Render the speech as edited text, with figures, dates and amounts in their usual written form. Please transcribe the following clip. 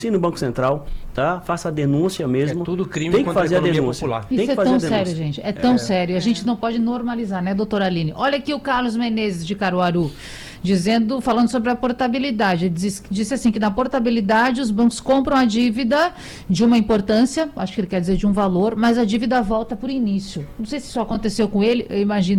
no Banco Central, tá? Faça a denúncia mesmo. É tudo crime tem que contra a fazer a economia denúncia. popular. Tem Isso que é fazer tão a denúncia. sério, gente. É tão sério. A gente não pode normalizar, né, doutora Aline? Olha aqui o Carlos Menezes, de Caruaru, falando sobre a portabilidade. Ele disse assim, que na portabilidade os bancos compram a dívida de uma importância, acho que ele quer dizer de um valor, mas a dívida volta por início. Não sei se isso aconteceu com ele, eu imagino